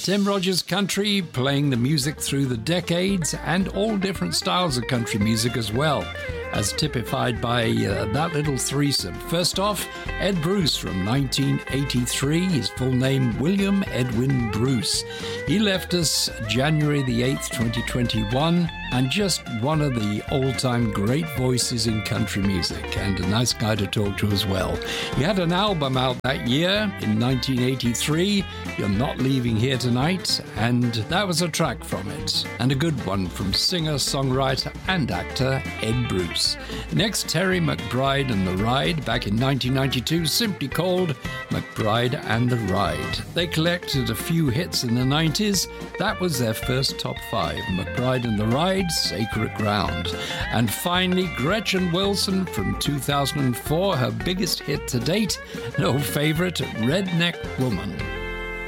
Tim Rogers Country, playing the music through the decades and all different styles of country music as well, as typified by that little threesome. First off, Ed Bruce from 1983, his full name William Edwin Bruce. He left us January the 8th, 2021, and just one of the all-time great voices in country music, and a nice guy to talk to as well. He had an album out that year in 1983, You're Not Leaving Here Tonight, and that was a track from it, and a good one from singer, songwriter and actor Ed Bruce. Next, Terry McBride and the Ride, back in 1992, simply called McBride and the Ride. They collected a few hits in the 90s. That was their first top 5, McBride and the Ride, Sacred Ground. And finally, Gretchen Wilson from 2004, her biggest hit to date, no favorite, Redneck Woman.